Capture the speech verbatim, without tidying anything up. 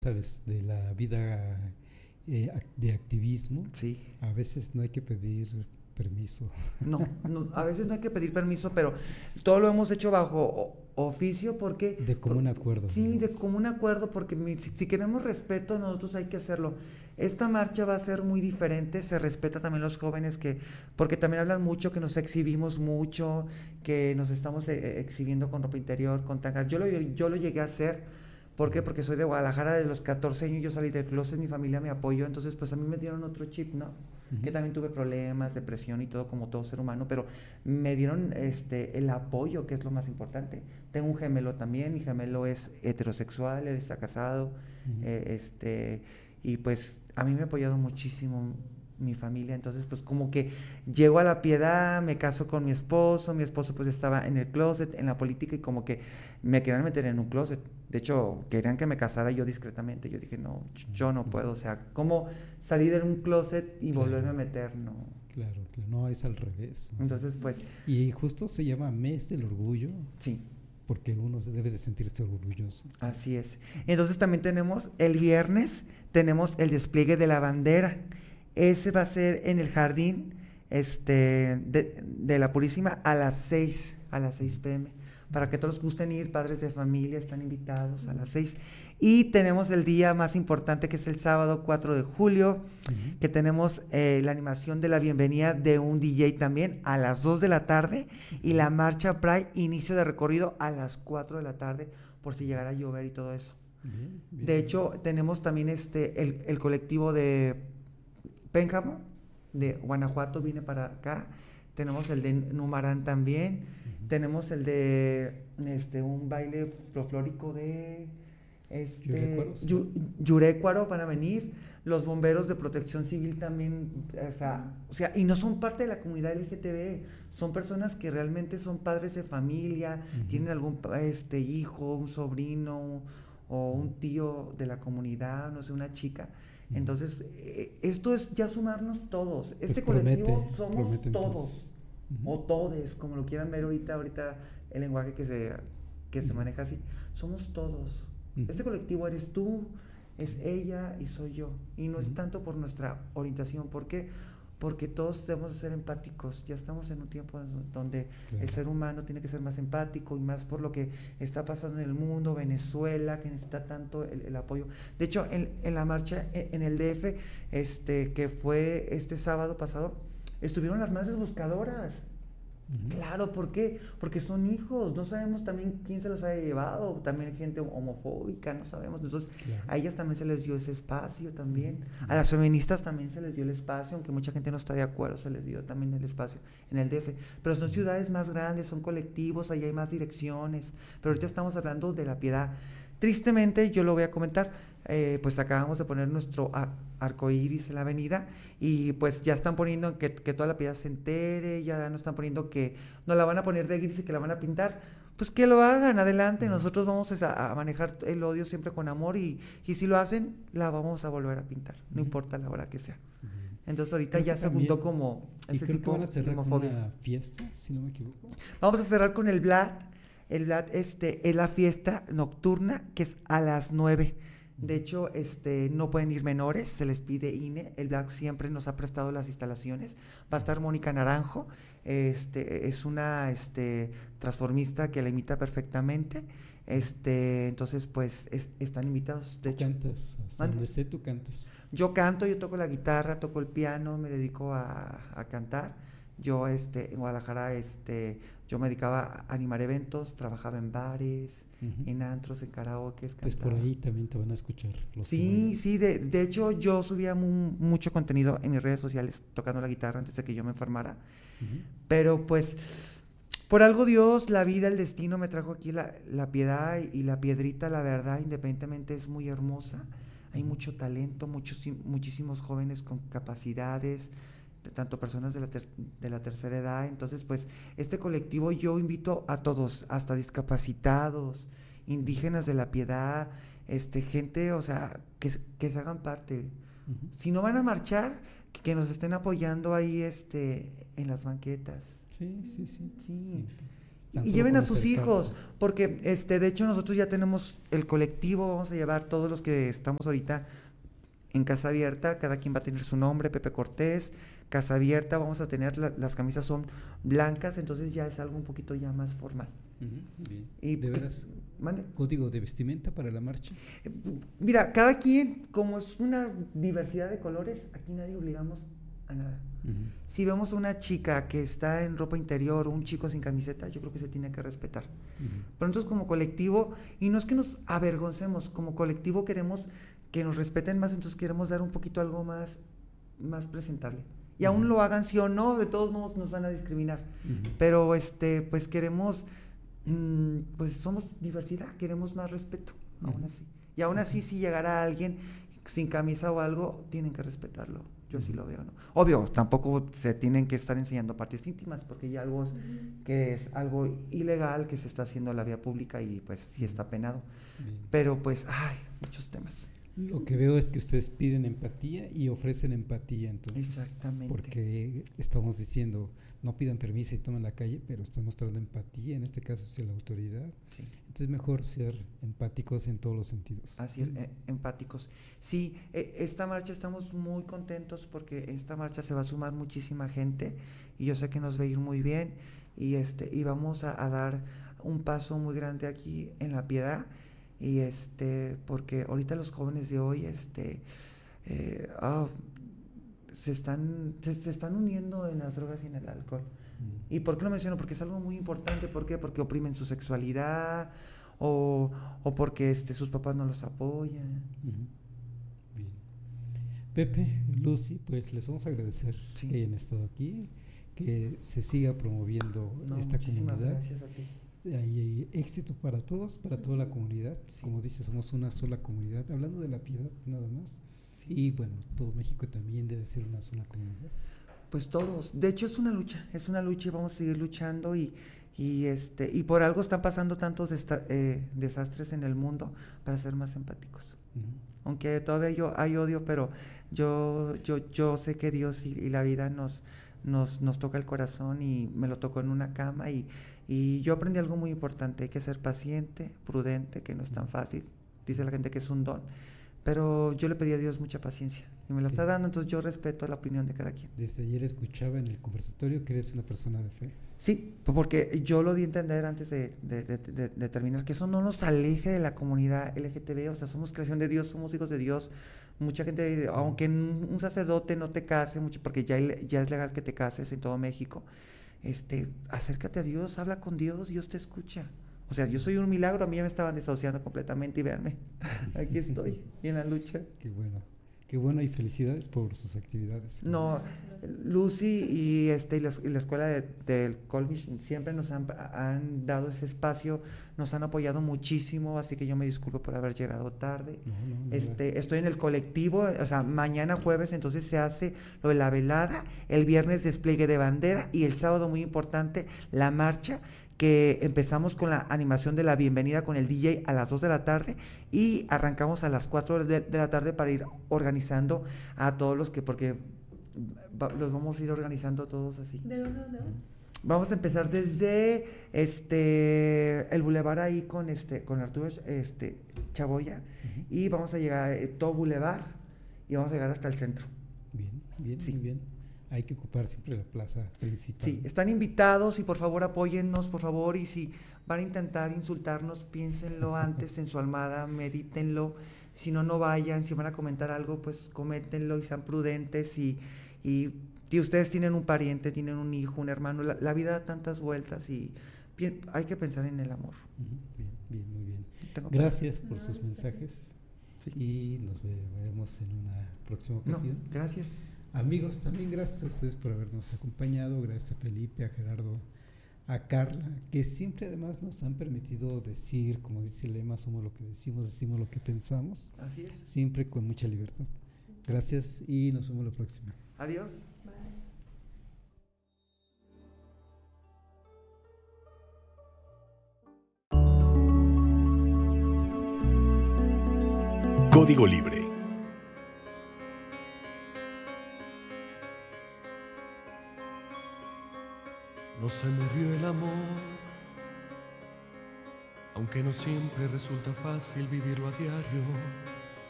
sabes, de la vida eh, de activismo, Sí. a veces no hay que pedir permiso. No, no, a veces no hay que pedir permiso, pero todo lo hemos hecho bajo o, oficio porque... De común por, acuerdo. sí, digamos. de común acuerdo, porque mi, si, si queremos respeto, nosotros hay que hacerlo. Esta marcha va a ser muy diferente, se respeta también los jóvenes que, porque también hablan mucho que nos exhibimos mucho, que nos estamos eh, exhibiendo con ropa interior, con tangas. Yo lo, yo lo llegué a hacer. ¿Por qué? Porque soy de Guadalajara, de los catorce años yo salí del closet, mi familia me apoyó, entonces pues a mí me dieron otro chip, ¿no? Uh-huh. Que también tuve problemas, depresión y todo como todo ser humano, pero me dieron este el apoyo, que es lo más importante. Tengo un gemelo también, mi gemelo es heterosexual, él está casado, uh-huh. eh, este, y pues a mí me ha apoyado muchísimo mi familia, entonces pues como que llego a la Piedad, me caso con mi esposo, mi esposo pues estaba en el closet, en la política y como que me querían meter en un closet, de hecho querían que me casara yo discretamente, yo dije no, yo no puedo, o sea, ¿cómo salir de un closet y claro. volverme a meter? No. Claro, claro, no, es al revés. ¿No? Entonces pues... Y justo se llama Mes del Orgullo. Sí. Porque uno debe de sentirse orgulloso. Así es. Entonces también tenemos el viernes, tenemos el despliegue de la bandera. Ese va a ser en el jardín este, de, de la Purísima a las seis, a las seis pm. Para que todos gusten ir, padres de familia están invitados a las seis. Y tenemos el día más importante que es el sábado cuatro de julio, uh-huh. que tenemos eh, la animación de la bienvenida de un D J también a las dos de la tarde y la marcha Pride, inicio de recorrido a las cuatro de la tarde por si llegara a llover y todo eso. Bien, bien. De hecho, tenemos también este el, el colectivo de Pénjamo, de Guanajuato viene para acá, tenemos el de Numarán también, uh-huh. tenemos el de este un baile folclórico de este Yu, Yurécuaro van a venir, los bomberos de protección civil también, o sea, o sea, y no son parte de la comunidad L G T B, son personas que realmente son padres de familia, uh-huh. tienen algún este hijo, un sobrino o un tío de la comunidad, no sé, una chica. Entonces, eh, esto es ya sumarnos todos. Este pues colectivo promete, somos promete todos, uh-huh. o todes, como lo quieran ver ahorita, ahorita el lenguaje que se, que uh-huh. se maneja así. Somos todos. Uh-huh. Este colectivo eres tú, es ella y soy yo. Y no uh-huh. es tanto por nuestra orientación. ¿Por qué? Porque todos debemos de ser empáticos. Ya estamos en un tiempo donde claro. el ser humano tiene que ser más empático y más por lo que está pasando en el mundo, Venezuela, que necesita tanto el, el apoyo. De hecho, en, en la marcha en el D F, este, que fue este sábado pasado, estuvieron las madres buscadoras. Uh-huh. Claro, ¿por qué? Porque son hijos, no sabemos también quién se los haya llevado, también hay gente homofóbica, no sabemos, entonces claro. a ellas también se les dio ese espacio también, uh-huh. a las feministas también se les dio el espacio, aunque mucha gente no está de acuerdo, se les dio también el espacio en el D F, pero son ciudades más grandes, son colectivos, ahí hay más direcciones, pero ahorita estamos hablando de La Piedad. Tristemente, yo lo voy a comentar, eh, pues acabamos de poner nuestro ar- arcoíris en la avenida y pues ya están poniendo que, que toda La Piedad se entere, ya no están poniendo que no la van a poner de gris y que la van a pintar, pues que lo hagan, adelante, uh-huh. nosotros vamos a, a manejar el odio siempre con amor y, y si lo hacen, la vamos a volver a pintar, no uh-huh. importa la hora que sea. Uh-huh. Entonces ahorita creo ya se también, juntó como ese creo tipo que van a cerrar de homofobia. Con una fiesta, si no me equivoco. Vamos a cerrar con el Vlad. El Vlad este, es la fiesta nocturna que es a las nueve. De hecho, este, no pueden ir menores, se les pide I N E. El Vlad siempre nos ha prestado las instalaciones. Va a estar Mónica Naranjo, este, es una este, transformista que la imita perfectamente. Este, entonces, pues, es, están invitados. De tú hecho. Cantas, hasta donde sé, tú cantas. Yo canto, yo toco la guitarra, toco el piano, me dedico a, a cantar. Yo, este, en Guadalajara, este, yo me dedicaba a animar eventos, trabajaba en bares, uh-huh. en antros, en karaoke. Entonces por ahí también te van a escuchar. Los sí, sí, de, de hecho yo subía mu- mucho contenido en mis redes sociales tocando la guitarra antes de que yo me enfermara. Uh-huh. Pero pues, por algo Dios, la vida, el destino me trajo aquí la, la Piedad y la Piedrita, la verdad, independientemente es muy hermosa. Hay mucho talento, muchos, muchísimos jóvenes con capacidades, tanto personas de la, ter- de la tercera edad. Entonces pues este colectivo yo invito a todos, hasta discapacitados, indígenas de La Piedad, este gente, o sea, que, que se hagan parte. Uh-huh. Si no van a marchar, que, que nos estén apoyando ahí este en las banquetas. Sí, sí, sí. Sí. Tan y solo lleven con a sus acercarse. hijos, porque este, de hecho nosotros ya tenemos el colectivo, vamos a llevar todos los que estamos ahorita en Casa Abierta, cada quien va a tener su nombre, Pepe Cortés, Casa Abierta, vamos a tener, la, las camisas son blancas, entonces ya es algo un poquito ya más formal. Uh-huh, bien. Y ¿De que- veras ¿mande? código de vestimenta para la marcha? Eh, Mira, cada quien, como es una diversidad de colores, aquí nadie obligamos a nada. Uh-huh. Si vemos una chica que está en ropa interior o un chico sin camiseta, yo creo que se tiene que respetar. Uh-huh. Pero nosotros como colectivo, y no es que nos avergoncemos, como colectivo queremos que nos respeten más, entonces queremos dar un poquito algo más, más presentable. Y aún Ujú. lo hagan sí o no, de todos modos nos van a discriminar. Uh-huh. Pero este, pues queremos, mm, pues somos diversidad, queremos más respeto, aún Ujú. así. Y aún así, si llegara alguien sin camisa o algo, tienen que respetarlo. Yo así lo veo, ¿no? Obvio, tampoco se tienen que estar enseñando partes íntimas, porque ya algo es, que es algo ilegal que se está haciendo en la vía pública y pues sí está penado. Bien. Pero pues, ay, muchos temas. Lo que veo es que ustedes piden empatía y ofrecen empatía, entonces. Exactamente. Porque estamos diciendo, no pidan permiso y tomen la calle, pero están mostrando empatía, en este caso es la autoridad. Sí. Entonces mejor ser empáticos en todos los sentidos. Así es, eh, empáticos. Sí, eh, esta marcha estamos muy contentos porque esta marcha se va a sumar muchísima gente y yo sé que nos va a ir muy bien y este y vamos a, a dar un paso muy grande aquí en La Piedad y este porque ahorita los jóvenes de hoy este eh, ah, se están se, se están uniendo en las drogas y en el alcohol. Mm. ¿Y por qué lo menciono? Porque es algo muy importante. ¿Por qué? Porque oprimen su sexualidad o, o porque este, sus papás no los apoyan. Ujú. Bien. Pepe, Lucy, pues les vamos a agradecer Sí. que hayan estado aquí, que se siga promoviendo No, esta muchísimas comunidad. gracias a ti. Hay, hay éxito para todos, para toda la comunidad. Sí. Como dice, somos una sola comunidad, hablando de La Piedad nada más. Sí. Y bueno, todo México también debe ser una sola comunidad. Pues todos. De hecho es una lucha, es una lucha y vamos a seguir luchando y, y este y por algo están pasando tantos desta- eh, desastres en el mundo para ser más empáticos. Ujú. Aunque todavía yo, hay odio, pero yo, yo, yo sé que Dios y, y la vida nos, nos, nos toca el corazón y me lo tocó en una cama y, y yo aprendí algo muy importante, hay que ser paciente, prudente, que no es tan fácil, dice la gente que es un don, pero yo le pedí a Dios mucha paciencia y me la Sí. está dando, entonces yo respeto la opinión de cada quien. Desde ayer escuchaba en el conversatorio que eres una persona de fe. Sí, porque yo lo di a entender antes de, de, de, de, de terminar, que eso no nos aleje de la comunidad L G T B, o sea, somos creación de Dios, somos hijos de Dios. Mucha gente, aunque un sacerdote no te case, mucho, porque ya, ya es legal que te cases en todo México, este, acércate a Dios, habla con Dios, Dios te escucha. O sea, yo soy un milagro, a mí ya me estaban desahuciando completamente y véanme, aquí estoy, y en la lucha. Qué bueno, qué bueno y felicidades por sus actividades. No, Lucy y este y la, y la escuela de, del Colbis siempre nos han, han dado ese espacio, nos han apoyado muchísimo, así que yo me disculpo por haber llegado tarde. No, no, nada. Este, estoy en el colectivo, o sea, mañana jueves entonces se hace lo de la velada, el viernes despliegue de bandera y el sábado muy importante la marcha, que empezamos con la animación de la bienvenida con el D J a las dos de la tarde y arrancamos a las cuatro de, de la tarde para ir organizando a todos los que, porque va, los vamos a ir organizando todos así. ¿De dónde, dónde? Vamos a empezar desde este el bulevar ahí con este con Arturo este Chaboya Ujú. y vamos a llegar a todo bulevar y vamos a llegar hasta el centro. Bien, bien, Sí. muy bien. Hay que ocupar siempre la plaza principal. Sí, están invitados y por favor apóyennos, por favor, y si van a intentar insultarnos, piénsenlo antes en su almohada, medítenlo, si no, no vayan, si van a comentar algo, pues coméntenlo y sean prudentes y, y, y ustedes tienen un pariente, tienen un hijo, un hermano, la, la vida da tantas vueltas y pi- hay que pensar en el amor. Ujú. Bien, bien, muy bien. Tengo- Gracias por No, sus está mensajes Sí. y nos ve- veremos en una próxima No, ocasión. gracias. Amigos, también gracias a ustedes por habernos acompañado, gracias a Felipe, a Gerardo, a Carla, que siempre además nos han permitido decir, como dice el lema, somos lo que decimos, decimos lo que pensamos, Así es. siempre con mucha libertad. Gracias y nos vemos la próxima. Adiós. Bye. Código Libre. No se murió el amor, Aunque no siempre resulta fácil vivirlo a diario,